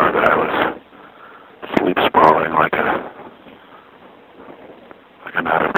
car that I was sleep sprawling like an out of